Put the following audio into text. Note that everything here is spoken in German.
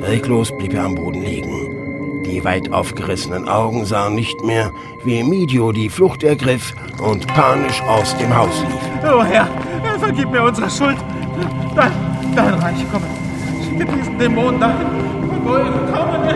Reglos blieb er am Boden liegen. Die weit aufgerissenen Augen sahen nicht mehr, wie Emidio die Flucht ergriff und panisch aus dem Haus lief. Oh Herr, vergib mir unsere Schuld. Dein Reich komme. Schicke diesen Dämonen dahin, von wo er gekommen